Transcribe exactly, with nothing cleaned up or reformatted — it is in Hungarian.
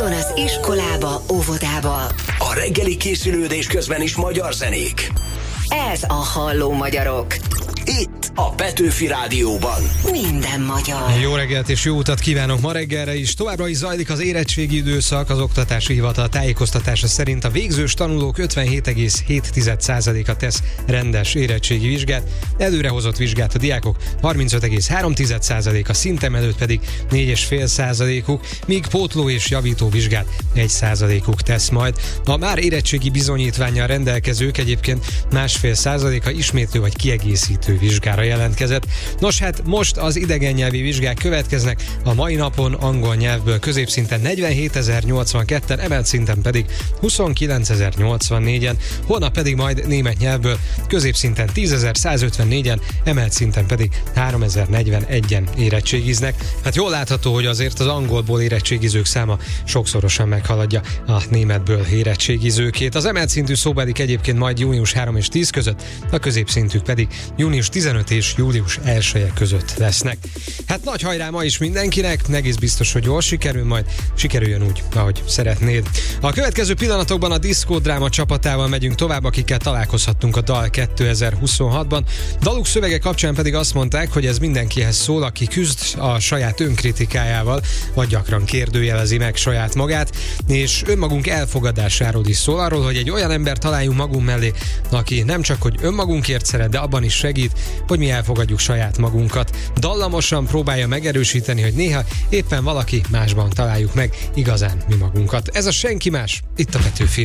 Otthon, az iskolába, óvodába. A reggeli készülődés közben is magyar zenék. Ez a Halló Magyarok. Itt a Petőfi Rádióban. Minden magyar. Jó reggelt és jó utat kívánok ma reggelre is. Továbbra is zajlik az érettségi időszak. Az Oktatási Hivatal tájékoztatása szerint a végzős tanulók ötvenhét egész hét százaléka tesz rendes érettségi vizsgát, előrehozott vizsgát a diákok harmincöt egész három százaléka, szintemelőt pedig négy egész öt százalékuk, míg pótló és javító vizsgát egy százalékuk tesz majd. A már érettségi bizonyítvánnyal rendelkezők egyébként másfél százaléka ismétlő vagy kiegészítő vizsgára jelentkezett. Nos, hát most az idegennyelvi vizsgák következnek. A mai napon angol nyelvből középszinten negyvenhétezer-nyolcvanketten, emelt szinten pedig huszonkilencezer-nyolcvannégyen, holnap pedig majd német nyelvből középszinten tízezer-százötvennégyen, emelt szinten pedig háromezer-negyvenegyen érettségiznek. Hát jól látható, hogy azért az angolból érettségizők száma sokszorosan meghaladja a németből érettségizőkét. Az emelt szintű szóbelik egyébként majd június harmadika és tíz között, a középszintűk pedig június tizenötödike és július elsője között lesznek. Hát nagy hajrá ma is mindenkinek, egész biztos, hogy jól sikerül, majd sikerüljön úgy, ahogy szeretnéd. A következő pillanatokban a Diszkó Dráma csapatával megyünk tovább, akikkel találkozhattunk a Dal kétezer-huszonhatban. Daluk szövege kapcsán pedig azt mondták, hogy ez mindenkihez szól, aki küzd a saját önkritikájával, vagy gyakran kérdőjelezi meg saját magát, és önmagunk elfogadásáról is szól, arról, hogy egy olyan ember találjunk magunk mellé, aki nem csak hogy önmagunkért szeret, de abban is segít, hogy mi elfogadjuk saját magunkat. Dallamosan próbálja megerősíteni, hogy néha éppen valaki másban találjuk meg igazán mi magunkat. Ez a Senki Más, itt a Petőfi.